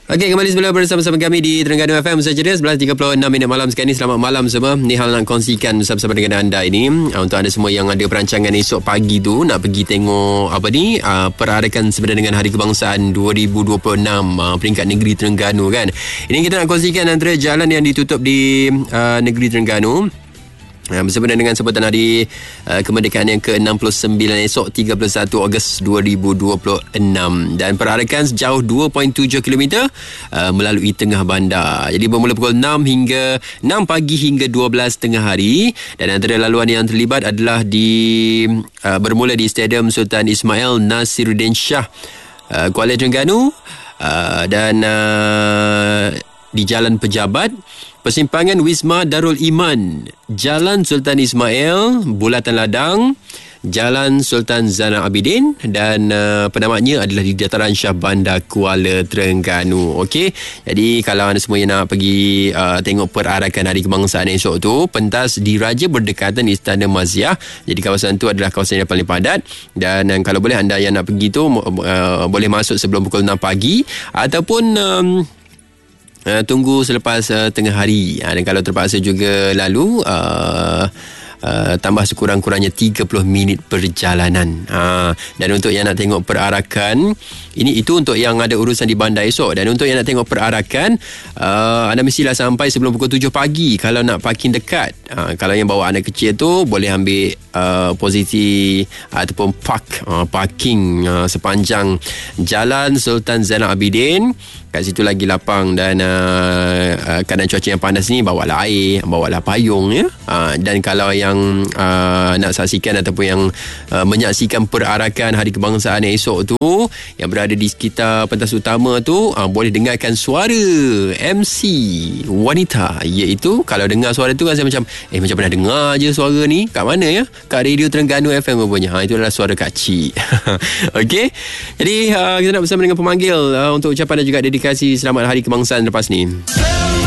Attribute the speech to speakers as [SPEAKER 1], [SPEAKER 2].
[SPEAKER 1] Okey, kembali semula bersama-sama kami di Terengganu FM saja 11.36 malam sekarang ni. Selamat malam semua. Ni hal nak kongsikan bersama dengan anda ini untuk anda semua yang ada perancangan esok pagi tu nak pergi tengok perarakan sebenarnya dengan Hari Kebangsaan 2026 peringkat negeri Terengganu kan. Ini kita nak kongsikan antara jalan yang ditutup di negeri Terengganu bersama dengan sebutan Hari Kemerdekaan yang ke-69 esok 31 Ogos 2026 dan perarakan sejauh 2.7 km melalui tengah bandar. Jadi bermula pukul 6 pagi hingga 12 tengah hari dan antara laluan yang terlibat adalah bermula di Stadium Sultan Ismail Nasiruddin Shah Kuala Terengganu dan di Jalan Pejabat, Persimpangan Wisma Darul Iman, Jalan Sultan Ismail, Bulatan Ladang, Jalan Sultan Zainal Abidin dan penamatnya adalah di Dataran Shah Bandar Kuala Terengganu. Okey, jadi kalau anda semua yang nak pergi tengok perarakan Hari Kebangsaan esok tu, pentas diraja berdekatan Istana Maziah. Jadi kawasan tu adalah kawasan yang paling padat dan kalau boleh anda yang nak pergi tu boleh masuk sebelum pukul 6 pagi ataupun tunggu selepas tengah hari dan kalau terpaksa juga lalu tambah sekurang-kurangnya 30 minit perjalanan. Dan untuk yang nak tengok perarakan itu untuk yang ada urusan di bandar esok, dan untuk yang nak tengok perarakan anda mestilah sampai sebelum pukul 7 pagi kalau nak parking dekat. Kalau yang bawa anak kecil tu boleh ambil posisi ataupun parking sepanjang Jalan Sultan Zainal Abidin. Kat situ lagi lapang dan keadaan cuaca yang panas ni, bawalah air, bawalah payung ya. Dan kalau yang nak saksikan ataupun yang menyaksikan perarakan Hari Kebangsaan esok tu yang berada di sekitar pentas utama tu, boleh dengarkan suara MC wanita, iaitu kalau dengar suara tu rasa macam macam pernah dengar je suara ni kat mana ya, kat Radio Terengganu FM rupanya. Itu adalah suara Kak Cik. Okey, jadi kita nak bersama dengan pemanggil untuk ucapan dan juga dedikasi selamat Hari Kebangsaan lepas ni.